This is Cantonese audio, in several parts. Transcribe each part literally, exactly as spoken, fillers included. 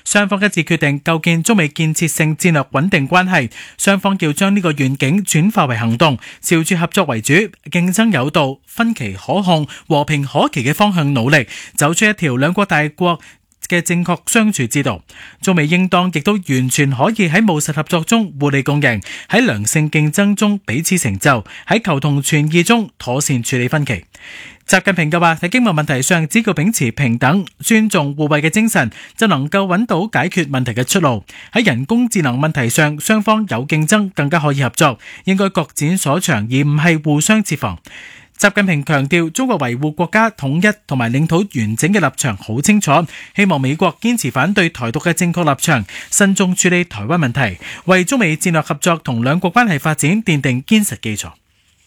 雙方一致決定構建中美建設性戰略穩定關係，雙方要將呢個願景轉化為行動，朝住合作為主、競爭有道、分歧可控、和平可期嘅方向努力，走出一條兩國大國嘅正確相處之道。中美應當亦都完全可以喺務實合作中互利共贏，喺良性競爭中彼此成就，喺求同存異中妥善處理分歧。習近平又話喺經貿問題上，只要秉持平等、尊重、互惠嘅精神，就能夠揾到解決問題嘅出路。喺人工智能問題上，雙方有競爭，更加可以合作，應該各展所長，而唔係互相設防。習近平強調，中國維護國家統一同埋領土完整嘅立場好清楚，希望美國堅持反對台獨嘅正確立場，慎重處理台灣問題，為中美戰略合作同兩國關係發展奠定堅實基礎。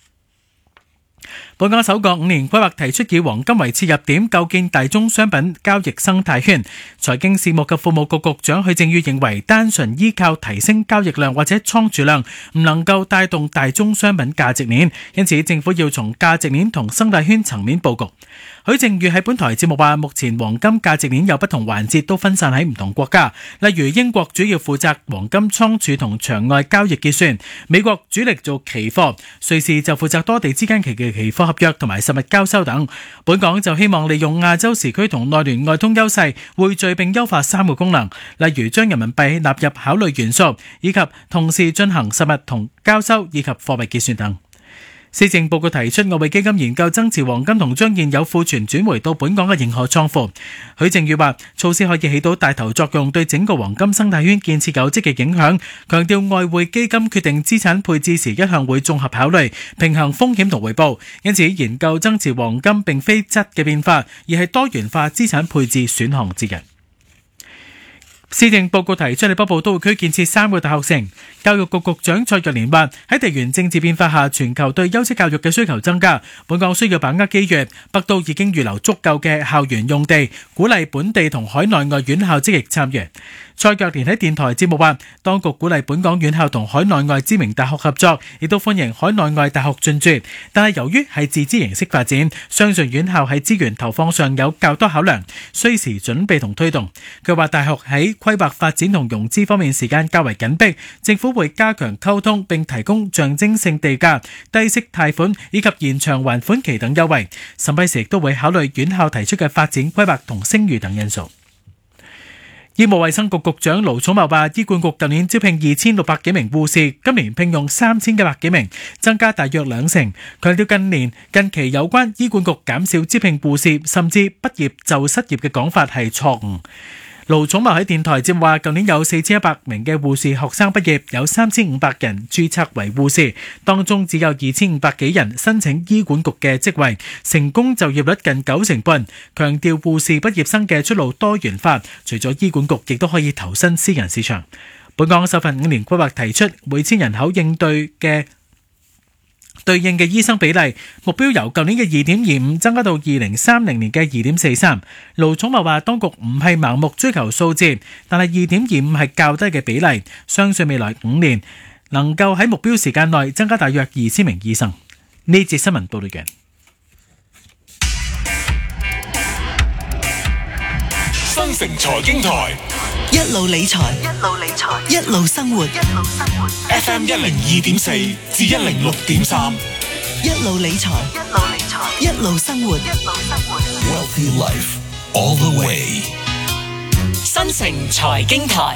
本港首個五年規劃提出以黃金為切入點，構建大宗商品交易生態圈。財經事務及庫務局局長許正宇認為，單純依靠提升交易量或者倉儲量，唔能夠帶動大宗商品價值鏈，因此政府要從價值鏈同生態圈層面佈局。許正宇喺本台節目話，目前黃金價值鏈有不同環節都分散喺唔同國家，例如英國主要負責黃金倉儲同場外交易結算，美國主力做期貨，瑞士就負責多地之間期嘅期貨合約同埋實物交收等。本港就希望利用亞洲時區同內聯外通優勢，匯聚並優化三個功能，例如將人民幣納入考慮元素，以及同時進行實物同交收以及貨幣結算等。施政報告提出外匯基金研究增持黃金同將現有庫存轉回到本港嘅認可倉庫。許正宇話，措施可以起到帶頭作用，對整個黃金生態圈建設有積極影響，強調外匯基金決定資產配置時一向會綜合考慮，平衡風險同回報，因此研究增持黃金並非質嘅變化，而係多元化資產配置選項之一。施政報告提出喺北部都會區建設三個大學城。教育局局長蔡若蓮話，喺地緣政治變化下，全球對優質教育嘅需求增加，本港需要把握機遇。北都已經預留足夠嘅校園用地，鼓勵本地同海內外院校積極參與。蔡若蓮喺電台節目話，當局鼓勵本港院校同海內外知名大學合作，亦都歡迎海內外大學進駐，但係由於係自資形式發展，相信院校喺資源投放上有較多考量，需時準備同推動。佢話大學喺規劃發展同融資方面時間較為緊迫，政府會加強溝通並提供象徵性地價、低息貸款以及延長還款期等優惠。審批時亦都會考慮院校提出嘅發展規劃同聲譽等因素。醫務衛生局局長盧寵茂話，醫管局舊年招聘二千六百幾名護士，今年聘用三千一百幾名，增加大約兩成。強調近年近期有關醫管局減少招聘護士甚至畢業就失業嘅講法係錯誤。盧寵茂喺電台節目話，舊年有四千一百名嘅護士學生畢業，有三千五百人註冊為護士，當中只有二千五百幾人申請醫管局嘅職位，成功就業率近九成半。強調護士畢業生嘅出路多元化，除咗醫管局，亦都可以投身私人市場。本港首份五年規劃提出每千人口應對嘅對應嘅醫生比例目標由舊年嘅二點二五增加到二零三零年嘅二點四三。盧寵茂話，當局唔係盲目追求數字，但係二點二五係較低嘅比例，相信未來五年能夠喺目標時間內增加大約二千名醫生。呢節新聞報道完。 新城財經台一路理財，一路理財，一路生活，一路生活。 F M 一零二點四至一零六點三， 一路理財，一路理財，一路生活，一路生活。 Wealthy Life all the way。 新城財經台，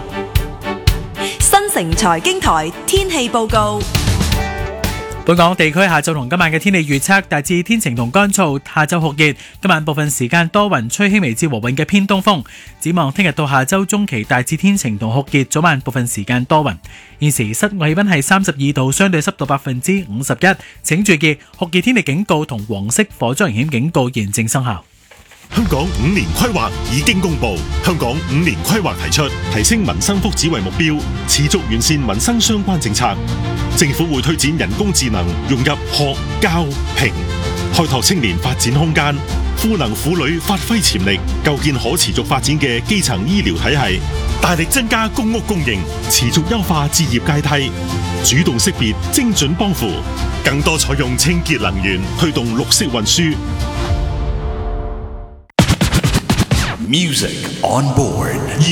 新城財經台天氣報告。 本港地區下晝同今晚嘅天氣預測，大致天晴同乾燥，下晝酷熱，今晚部分時間多雲，吹輕微至和緩嘅偏東風。展望聽日到下週中期大致天晴同酷熱，早晚部分時間多雲。現時室外氣溫係三十二度，相對濕度百分之五十一。請注意酷熱天氣警告同黃色火災危險警告現正生效。 香港五年規劃已經公布，香港五年規劃提出提升民生福祉為目標，持續完善民生相關政策。政府會推展人工智能融入學、教、評，開拓青年發展空間，賦能婦女發揮潛力，構建可持續發展嘅基層醫療體系，大力增加公屋供應，持續優化置業階梯，主動識別精準幫扶，更多採用清潔能源，推動綠色運輸。 Music on board。